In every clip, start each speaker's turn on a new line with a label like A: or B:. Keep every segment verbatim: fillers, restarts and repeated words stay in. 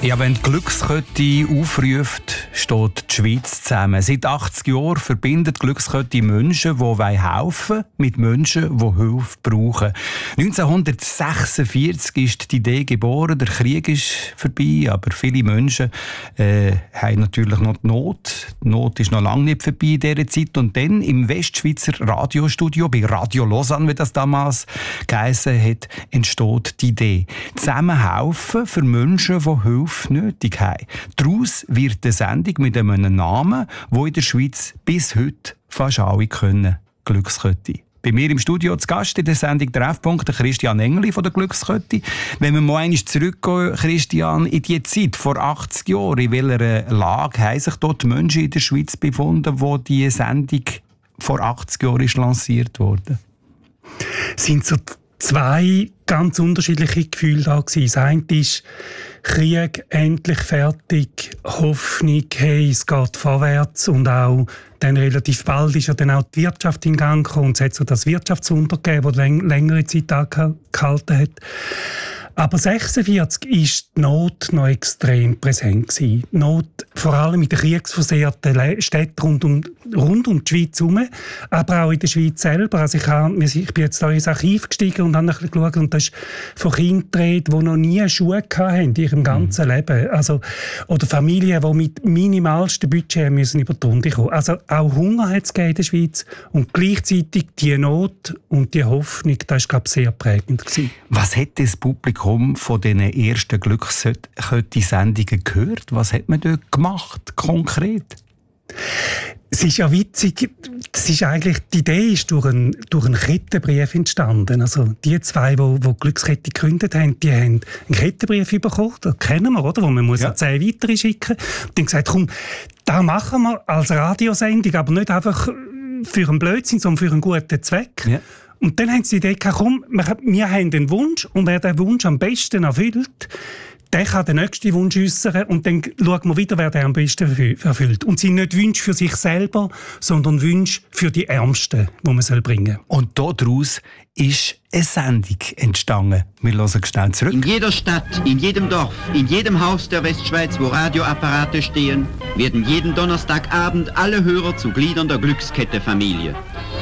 A: Ja, wenn die Glückskette aufruft, steht die Schweiz zusammen. Seit achtzig Jahren verbindet die Glückskette Menschen, die helfen wollen, mit Menschen, die Hilfe brauchen. neunzehnhundertsechsundvierzig ist die Idee geboren, der Krieg ist vorbei, aber viele Menschen äh, haben natürlich noch die Not. Die Not ist noch lange nicht vorbei in dieser Zeit. Und dann im Westschweizer Radiostudio, bei Radio Lausanne, wie das damals geheissen hat, entsteht die Idee. Zusammen helfen für Menschen, die Hilfe nötig haben. Daraus wird eine Sendung mit einem Namen, wo in der Schweiz bis heute fast alle können. Glückskette. Bei mir im Studio zu Gast in der Sendung Treffpunkt der Christian Engeli von der Glückskette. Wenn wir mal einmal zurückgehen, Christian, in die Zeit vor achtzig Jahren, in welcher Lage haben sich dort Menschen in der Schweiz befunden, wo die Sendung vor achtzig Jahren ist lanciert wurde?
B: Sind so zwei ganz unterschiedliche Gefühle da gewesen. Das eine ist Krieg, endlich fertig, Hoffnung, hey, es geht vorwärts, und auch dann relativ bald ist ja dann auch die Wirtschaft in Gang gekommen und es hat so das Wirtschaftswunder gegeben, das läng- längere Zeit angehalten hat. Aber sechsundvierzig ist die Not noch extrem präsent gewesen. Die Not vor allem in den kriegsversehrten Städten rund um, rund um die Schweiz herum, aber auch in der Schweiz selber. Also ich, habe, ich bin jetzt da ins Archiv gestiegen und habe ein bisschen geschaut, und das ist von Kindern die Rede, die noch nie Schuhe hatten in ihrem ganzen mhm. Leben. Also, oder Familien, die mit minimalstem Budget müssen über die Runde kommen. Also auch Hunger hat es in der Schweiz, und gleichzeitig die Not und die Hoffnung, das war, glaube ich, sehr prägend gewesen.
A: Was hat das Publikum von diesen ersten Glückskette-Sendungen gehört? Was hat man dort gemacht, konkret?
B: Es ist ja witzig, das ist eigentlich, die Idee ist durch einen, durch einen Kettenbrief entstanden. Also die zwei, die, die Glückskette gegründet haben, die haben einen Kettenbrief bekommen, das kennen wir, oder? Wo man muss ja zehn weitere schicken. Und dann gesagt, komm, das machen wir als Radiosendung, aber nicht einfach für einen Blödsinn, sondern für einen guten Zweck. Ja. Und dann haben sie die Idee gehabt, komm, wir, wir haben den Wunsch, und wer den Wunsch am besten erfüllt, der kann den nächsten Wunsch äußern, und dann schauen wir wieder, wer den am besten erfüllt. Und sie sind nicht Wünsche für sich selber, sondern Wünsche für die Ärmsten, die man soll bringen soll.
A: Und daraus ist eine Sendung entstanden. Wir hören schnell zurück.
C: In jeder Stadt, in jedem Dorf, in jedem Haus der Westschweiz, wo Radioapparate stehen, werden jeden Donnerstagabend alle Hörer zu Gliedern der Glückskette-Familie.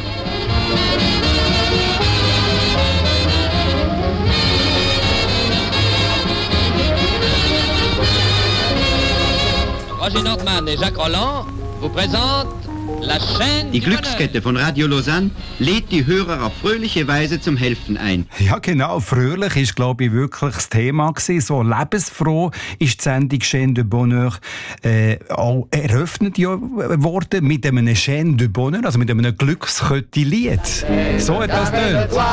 D: Roger Nordmann et Jacques Roland vous présentent la chaîne.
C: Die Glückskette von Radio Lausanne lädt die Hörer auf fröhliche Weise zum Helfen ein.
A: Ja, genau. Fröhlich ist, glaube ich, wirklich das Thema gewesen. So lebensfroh ist die Sendung Chaîne de Bonheur äh, auch eröffnet ja worden mit einem Chaîne de Bonheur, also mit einem Glückskette-Lied. So hat das tönt.